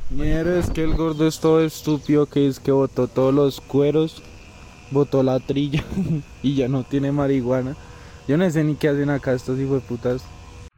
Mierda, es que el gordo es todo estúpido que es que botó todos los cueros, botó la trilla y ya no tiene marihuana. Yo no sé ni qué hacen acá estos hijueputas.